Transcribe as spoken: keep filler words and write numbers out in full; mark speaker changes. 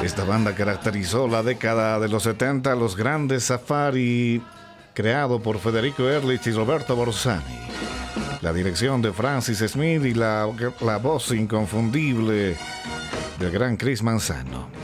Speaker 1: Esta banda caracterizó la década de los setenta, los grandes Safari, creado por Federico Ehrlich y Roberto Borsani. La dirección de Francis Smith y la, la voz inconfundible del gran Chris Manzano.